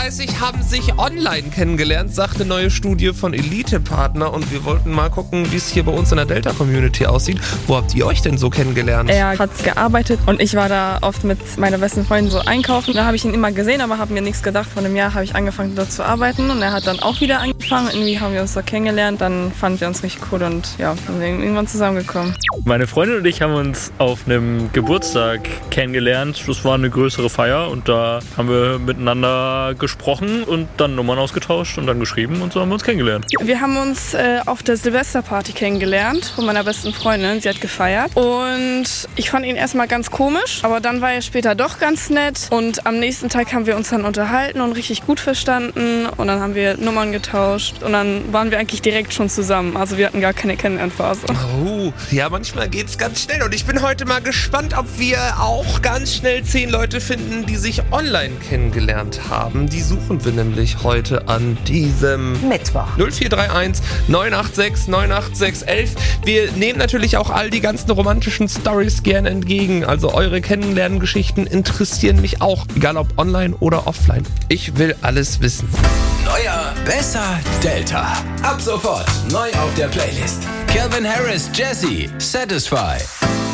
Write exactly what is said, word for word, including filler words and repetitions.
vierunddreißig haben sich online kennengelernt, sagt eine neue Studie von Elite-Partner. Und wir wollten mal gucken, wie es hier bei uns in der Delta-Community aussieht. Wo habt ihr euch denn so kennengelernt? Er hat gearbeitet und ich war da oft mit meiner besten Freundin so einkaufen. Da habe ich ihn immer gesehen, aber habe mir nichts gedacht. Vor einem Jahr habe ich angefangen, dort zu arbeiten und er hat dann auch wieder angefangen. Irgendwie haben wir uns da kennengelernt. Dann fanden wir uns richtig cool und ja, sind irgendwann zusammengekommen. Meine Freundin und ich haben uns auf einem Geburtstag kennengelernt. Das war eine größere Feier und da haben wir miteinander gesprochen und dann Nummern ausgetauscht und dann geschrieben und so haben wir uns kennengelernt. Wir haben uns äh, auf der Silvesterparty kennengelernt von meiner besten Freundin. Sie hat gefeiert und ich fand ihn erstmal ganz komisch, aber dann war er später doch ganz nett und am nächsten Tag haben wir uns dann unterhalten und richtig gut verstanden und dann haben wir Nummern getauscht und dann waren wir eigentlich direkt schon zusammen. Also wir hatten gar keine Kennenlernphase. Oh, ja, manchmal geht's ganz schnell und ich bin heute mal gespannt, ob wir auch ganz schnell zehn Leute finden, die sich online kennengelernt haben. Die suchen wir nämlich heute an diesem Mittwoch. null vier drei eins neun acht sechs neun acht sechs elf. Wir nehmen natürlich auch all die ganzen romantischen Stories gerne entgegen. Also eure Kennenlerngeschichten interessieren mich auch, egal ob online oder offline. Ich will alles wissen. Neuer, besser, Delta. Ab sofort neu auf der Playlist. Calvin Harris, Jesse, Satisfy.